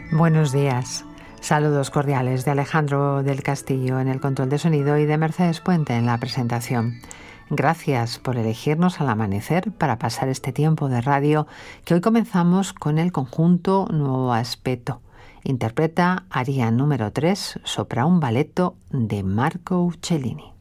Buenos días. Saludos cordiales de Alejandro del Castillo en el control de sonido y de Mercedes Puente en la presentación. Gracias por elegirnos al amanecer para pasar este tiempo de radio que hoy comenzamos con el conjunto Nuovo Aspetto. Interpreta aria número 3, Sopra un balletto de Marco Uccellini.